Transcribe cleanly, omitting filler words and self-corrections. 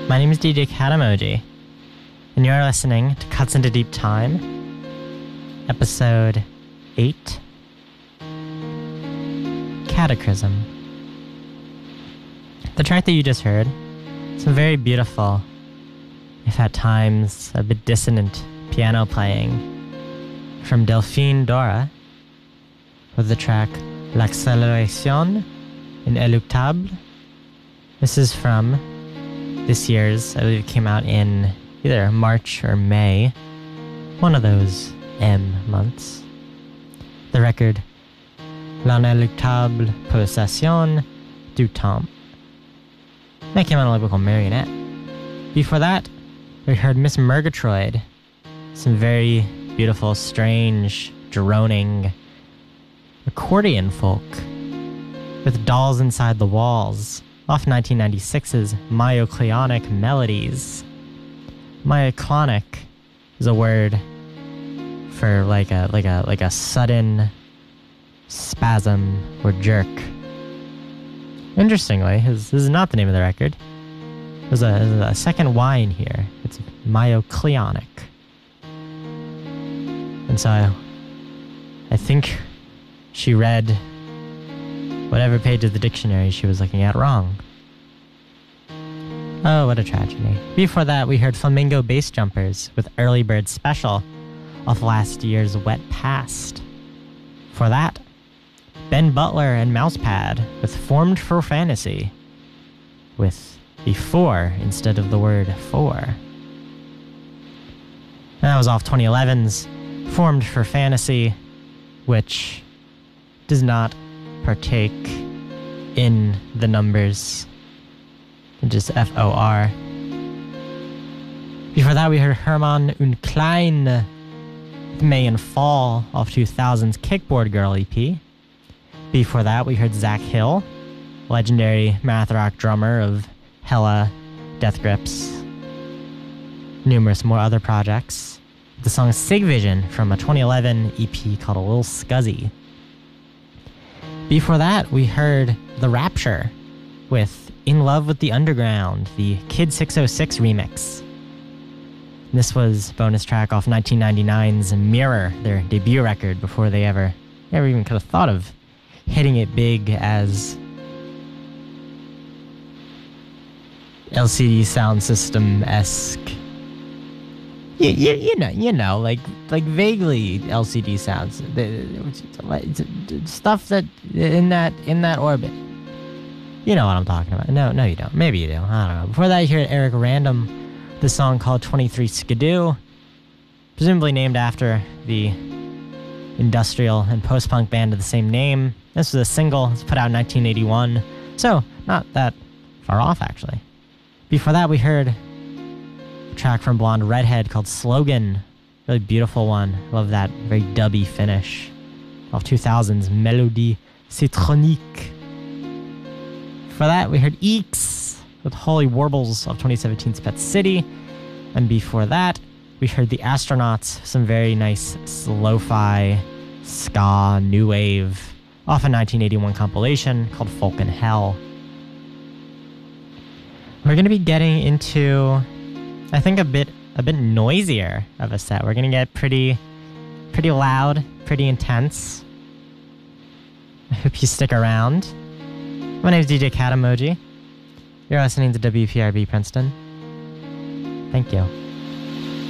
My name is DJ Katamoji, and you're listening to Cuts into Deep Time, Episode 8, Cataclysm. The track that you just heard, some very beautiful, if at times a bit dissonant, piano playing from Delphine Dora with the track L'accélération inéluctable. This is from this year's, I believe it came out in either March or May, one of those M months. The record L'inéluctable pulsation du temps. That came out on a label called Marionette. Before that, we heard Miss Murgatroyd, some very beautiful, strange, droning accordion folk with Dolls Inside the Walls off 1996's Myoclonic Melodies. Myoclonic is a word for like a sudden spasm or jerk. Interestingly, this is not the name of the record. There's a second Y in here. It's myoclonic. And so I think she read whatever page of the dictionary she was looking at wrong. Oh, what a tragedy. Before that, we heard Flamingo Bass Jumpers with Early Bird Special off last year's Wet Past. For that, Ben Butler and Mousepad with Formed for Fantasy with the 4 instead of the word for. And that was off 2011's Formed for Fantasy, which does not partake in the numbers, just F-O-R. Before that, we heard Hermann und Klein with May and Fall off 2000's Kickboard Girl EP. Before that, we heard Zach Hill, legendary math rock drummer of Hella, Death Grips, numerous more other projects. The song Sig Vision from a 2011 EP called A Little Scuzzy. Before that, we heard The Rapture with In Love with the Underground, the Kid 606 remix. This was bonus track off 1999's Mirror, their debut record, before they ever even could have thought of hitting it big as LCD Sound System-esque. You know, like vaguely LCD sounds, stuff that in that orbit. You know what I'm talking about. No, you don't. Maybe you do. I don't know. Before that, you hear Eric Random, the song called 23 Skidoo, presumably named after the industrial and post-punk band of the same name. This was a single. It's put out in 1981, so not that far off, actually. Before that, we heard a track from Blonde Redhead called Slogan. Really beautiful one. Love that very dubby finish. Off 2000's Mélodie Citronique. For that, we heard Eeks with Holy Warbles of 2017's Pet City. And before that, we heard The Astronauts, some very nice lo-fi, ska, new wave, off a 1981 compilation called Folk in Hell. We're going to be getting into, I think, a bit noisier of a set. We're going to get pretty loud, pretty intense. I hope you stick around. My name is DJ Katamoji. You're listening to WPRB Princeton. Thank you.